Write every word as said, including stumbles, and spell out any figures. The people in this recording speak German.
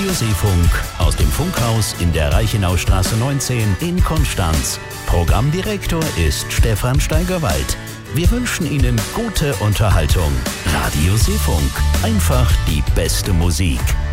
Radio Seefunk aus dem Funkhaus in der Reichenaustraße neunzehn in Konstanz. Programmdirektor ist Stefan Steigerwald. Wir wünschen Ihnen gute Unterhaltung. Radio Seefunk, einfach die beste Musik.